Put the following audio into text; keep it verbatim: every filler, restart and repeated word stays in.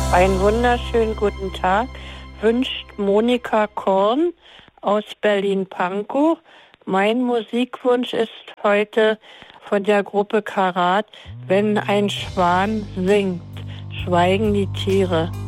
Einen wunderschönen guten Tag wünscht Monika Korn aus Berlin-Pankow. Mein Musikwunsch ist heute von der Gruppe Karat, wenn ein Schwan singt, schweigen die Tiere.